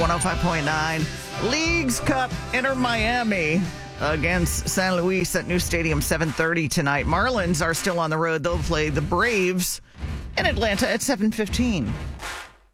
105.9. Leagues Cup, Inter Miami against San Luis at New Stadium, 7:30 tonight. Marlins are still on the road. They'll play the Braves in Atlanta at 7:15.